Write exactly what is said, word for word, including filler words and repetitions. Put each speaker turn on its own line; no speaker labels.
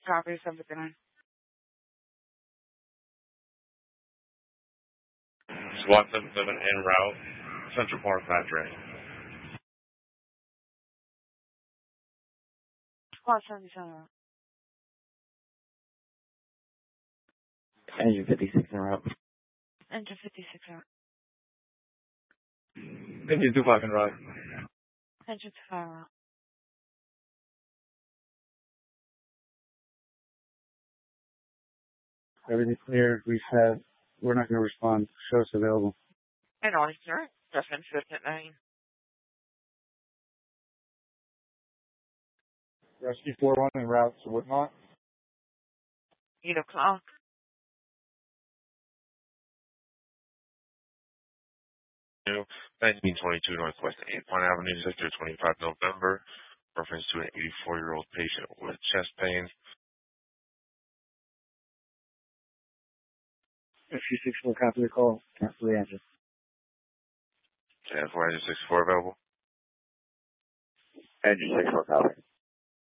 copy, seven fifty-nine.
SWAT seven seven en route, Central Park, Patrick.
SWAT seventy-seven.
Engine fifty-six en route.
Engine fifty-six en route.
Engine two five en route.
Engine two five en route.
Everything's clear. We've had, we're not going to respond. Show us available.
And on, sir. Justin fifty-nine.
Rescue four one en route to Woodmont.
eight o'clock.
nineteen twenty-two Northwest eighth Pine Avenue, Sector twenty-five, November. Reference to an eighty-four-year-old patient with chest pain.
F U six four, copy the call. Cancel the engine.
And for engine six four available.
Engine six four, copy.